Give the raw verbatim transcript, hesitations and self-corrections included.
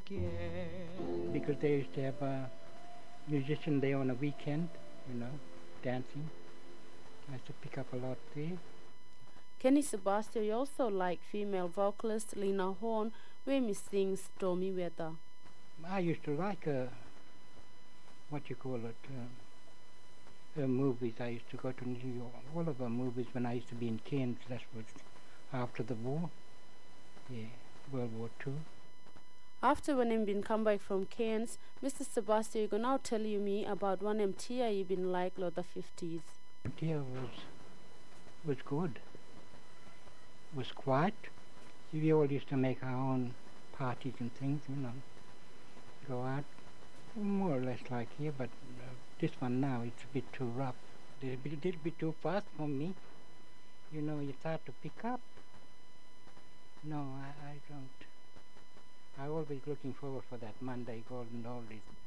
again. Because they used to have a musician there on a weekend, you know, dancing. I used to pick up a lot there. Kenny Sebastian also liked female vocalist Lena Horne when he sings Stormy Weather. I used to like uh, what you call it, uh, her movies. I used to go to New York, all of her movies when I used to be in Cairns. That was after the war, yeah, World War Two. After when you've been come back from Cairns, Mister Sebastian, you can now tell you me about one M T I you've been like in the fifties. M T I was was good. Was quiet. We all used to make our own parties and things, you know. Go out, more or less like here, but uh, this one now, it's a bit too rough. It's a little bit too fast for me. You know, it's hard to pick up. No, I, I don't. I'm always looking forward for that Monday Golden Oldies.